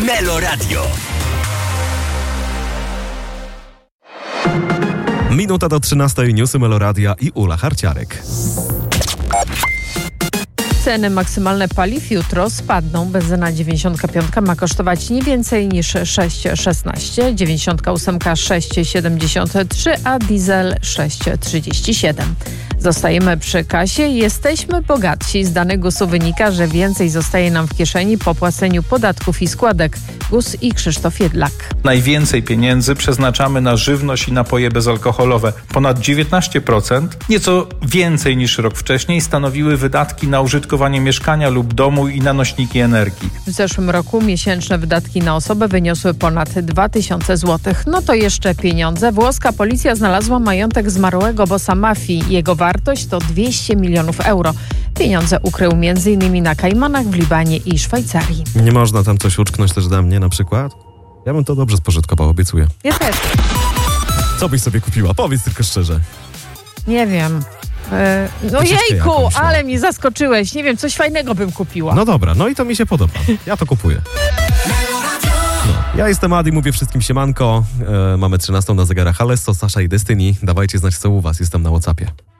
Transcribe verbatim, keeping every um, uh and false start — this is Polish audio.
Melo Radio. Minuta do trzynastej, newsy Meloradia i Ula Harciarek. Ceny maksymalne paliw jutro spadną. Benzyna dziewięćdziesiąt pięć ma kosztować nie więcej niż sześć szesnaście, dziewięćdziesiąt osiem sześć siedemdziesiąt trzy, a diesel sześć trzydzieści siedem. Zostajemy przy kasie. Jesteśmy bogatsi. Z danych gusu wynika, że więcej zostaje nam w kieszeni po płaceniu podatków i składek. Gus i Krzysztof Jedlak. Najwięcej pieniędzy przeznaczamy na żywność i napoje bezalkoholowe. Ponad dziewiętnaście procent, nieco więcej niż rok wcześniej, stanowiły wydatki na użytkowanie mieszkania lub domu i na nośniki energii. W zeszłym roku miesięczne wydatki na osobę wyniosły ponad dwa tysiące złotych. No to jeszcze pieniądze. Włoska policja znalazła majątek zmarłego bossa mafii. Jego wartość to dwieście milionów euro. Pieniądze ukrył między innymi na Kajmanach, w Libanie i Szwajcarii. Nie można tam coś uczknąć też dla mnie na przykład? Ja bym to dobrze spożytkował, obiecuję. Ja też. Co byś sobie kupiła? Powiedz tylko szczerze. Nie wiem. Yy, no Ucieczkę jejku, jakąś, no. ale mnie zaskoczyłeś. Nie wiem, coś fajnego bym kupiła. No dobra, no i to mi się podoba. Ja to kupuję. No. Ja jestem Adi, mówię wszystkim siemanko. E, mamy trzynastą na zegarach Alesso, Sasza i Destiny. Dawajcie znać, co u was. Jestem na WhatsAppie.